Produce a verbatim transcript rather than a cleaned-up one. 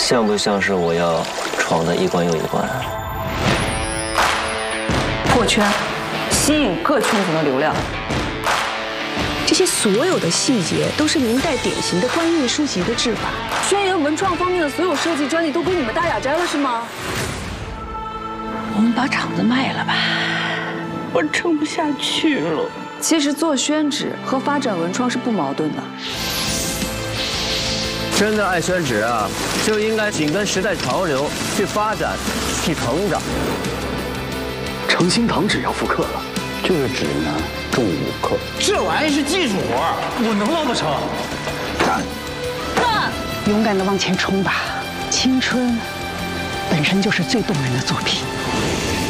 像不像是我要闯的一关又一关？ 破圈，吸引各圈层的流量。 这些所有的细节都是明代典型的官印书籍的制法。 轩辕文创方面的所有设计专利都归你们大雅斋了，是吗？ 我们把厂子卖了吧，我撑不下去了。 其实做宣纸和发展文创是不矛盾的。 真的爱宣纸啊，就应该紧跟时代潮流去发展、去成长。 诚心堂纸要复刻了，这个纸呢重五克， 这玩意是技术活，我能捞得成。 干！ 干！ 勇敢的往前冲吧，青春本身就是最动人的作品。